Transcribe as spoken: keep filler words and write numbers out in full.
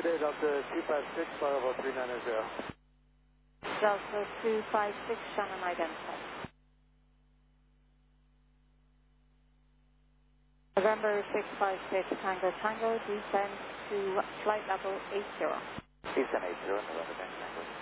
day, Delta two five six, Bravo three nine zero. Delta two five six, Shannon identified. November six five six, Tango Tango, descend to flight level eight zero. Descend eight zero, November.